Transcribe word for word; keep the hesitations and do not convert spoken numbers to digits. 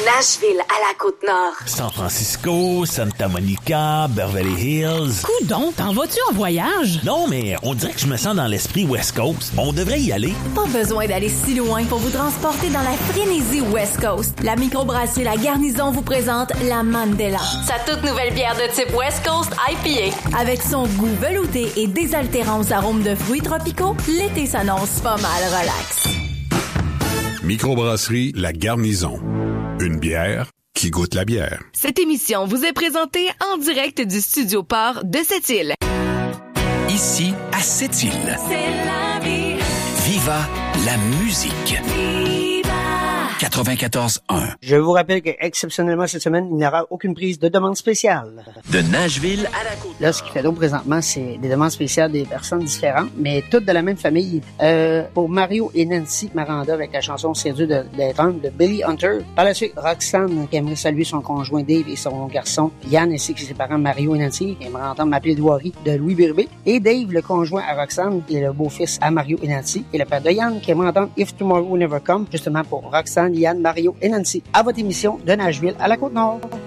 Nashville à la Côte-Nord. San Francisco, Santa Monica, Beverly Hills. Coudon, t'en vas-tu en voyage? Non, mais on dirait que je me sens dans l'esprit West Coast. On devrait y aller. Pas besoin d'aller si loin pour vous transporter dans la frénésie West Coast. La microbrasserie La Garnison vous présente la Mandela. Sa toute nouvelle bière de type West Coast I P A. Avec son goût velouté et désaltérant aux arômes de fruits tropicaux, l'été s'annonce pas mal relax. Microbrasserie La Garnison. Une bière qui goûte la bière. Cette émission vous est présentée en direct du Studio Port de Sept-Îles. Ici, à Sept-Îles. C'est la vie. Viva la musique. quatre-vingt-quatorze un. Je vous rappelle qu'exceptionnellement cette semaine, il n'y aura aucune prise de demande spéciale. De Nashville à la côte. Là, ce qui fait donc présentement, c'est des demandes spéciales des personnes différentes, mais toutes de la même famille. Euh, pour Mario et Nancy Miranda avec la chanson C'est dur de, d'être humble de Billy Hunter. Par la suite, Roxane qui aimerait saluer son conjoint Dave et son garçon Yann ainsi que ses parents Mario et Nancy qui aimerait entendre Ma plaidoirie de Louis Birbé. Et Dave, le conjoint à Roxane, qui est le beau-fils à Mario et Nancy. Et le père de Yann qui aimerait entendre If Tomorrow Never Come, justement pour Roxane, Yann, Mario et Nancy. À votre émission de Nashville à la Côte-Nord.